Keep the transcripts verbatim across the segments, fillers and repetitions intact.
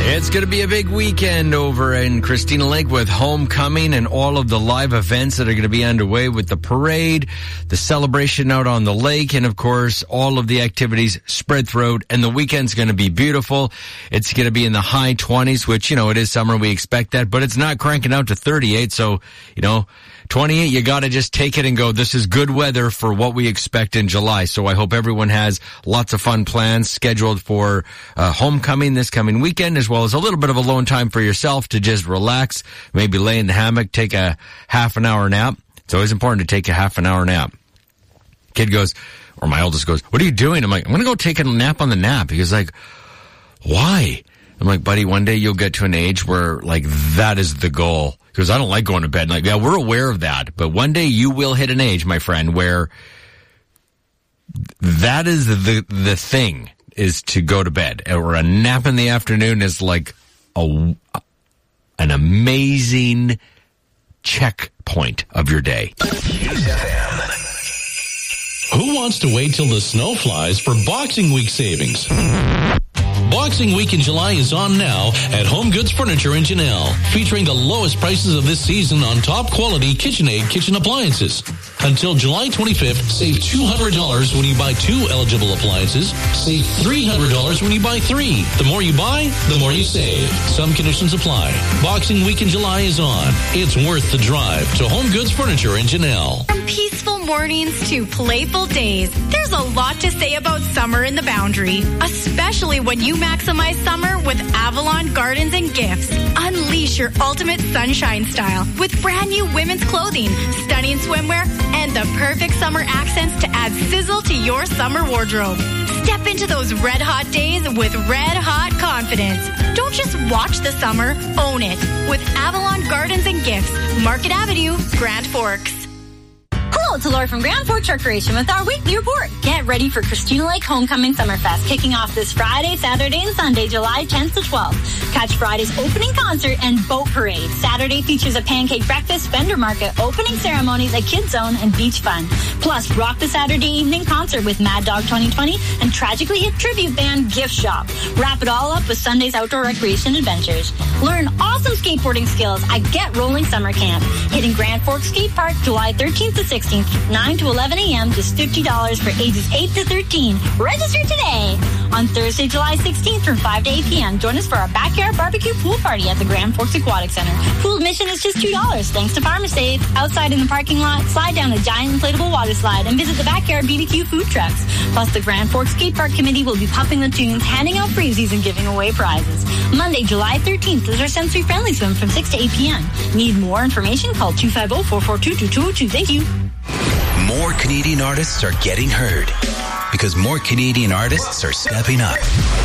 It's going to be a big weekend over in Christina Lake with Homecoming and all of the live events that are going to be underway with the parade, the celebration out on the lake, and of course, all of the activities spread throughout. And the weekend's going to be beautiful. It's going to be in the high twenties, which, you know, it is summer. We expect that, but it's not cranking out to thirty-eight. So, you know, twenty-eight, you got to just take it and go, this is good weather for what we expect in July. So I hope everyone has lots of fun plans scheduled for uh, Homecoming this coming weekend, as well as a little bit of alone time for yourself to just relax, maybe lay in the hammock, take a half an hour nap. It's always important to take a half an hour nap. Kid goes, or my oldest goes, what are you doing? I'm like, I'm going to go take a nap on the nap. He goes like, why? I'm like, buddy, one day you'll get to an age where, like, that is the goal. Because I don't like going to bed. Like, yeah, we're aware of that. But one day you will hit an age, my friend, where that is the the thing, is to go to bed. Or a nap in the afternoon is like a, an amazing checkpoint of your day. Who wants to wait till the snow flies for Boxing Week savings? Boxing Week in July is on now at Home Goods Furniture in Janelle, featuring the lowest prices of this season on top quality KitchenAid kitchen appliances. Until July twenty-fifth, save two hundred dollars when you buy two eligible appliances. Save three hundred dollars when you buy three. The more you buy, the more you save. Some conditions apply. Boxing Week in July is on. It's worth the drive to Home Goods Furniture in Janelle. From peaceful mornings to playful days, there's a lot to say about summer in the Boundary, especially when you maximize summer with Avalon Gardens and Gifts. Unleash your ultimate sunshine style with brand new women's clothing, stunning swimwear, and the perfect summer accents to add sizzle to your summer wardrobe. Step into those red hot days with red hot confidence. Don't just watch the summer, own it with Avalon Gardens and Gifts, Market Avenue, Grand Forks. Hello, it's Laura from Grand Forks Recreation with our weekly report. Get ready for Christina Lake Homecoming Summerfest, kicking off this Friday, Saturday, and Sunday, July tenth to twelfth. Catch Friday's opening concert and boat parade. Saturday features a pancake breakfast, vendor market, opening ceremonies, a kids zone, and beach fun. Plus, rock the Saturday evening concert with Mad Dog twenty twenty and tragically hit tribute band Gift Shop. Wrap it all up with Sunday's outdoor recreation adventures. Learn awesome skateboarding skills at Get Rolling Summer Camp, hitting Grand Forks Skate Park July thirteenth to sixteenth, nine to eleven a.m. Just fifty dollars for ages eight to thirteen. Register today. On Thursday, July sixteenth from five to eight p.m., join us for our backyard barbecue pool party at the Grand Forks Aquatic Center. Pool admission is just two dollars thanks to Farmer Save. Outside in the parking lot, slide down a giant inflatable water slide and visit the backyard B B Q food trucks. Plus, the Grand Forks Skate Park Committee will be pumping the tunes, handing out freebies, and giving away prizes. Monday, July thirteenth is our sensory-friendly swim from six to eight p.m. Need more information? Call two five zero, four four two, two two zero two. Thank you. More Canadian artists are getting heard because more Canadian artists are stepping up.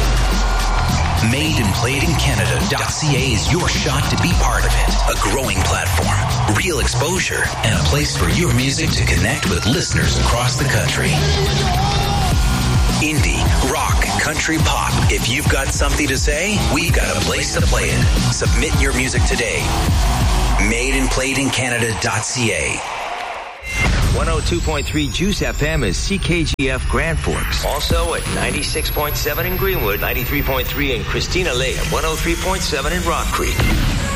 Made and Played in Canada dot C A is your shot to be part of it. A growing platform, real exposure, and a place for your music to connect with listeners across the country. Indie, rock, country, pop. If you've got something to say, we've got a place to play it. Submit your music today. Made and Played in Canada dot C A. one oh two point three Juice F M is C K G F Grand Forks. Also at ninety-six point seven in Greenwood, ninety-three point three in Christina Lake, and one oh three point seven in Rock Creek.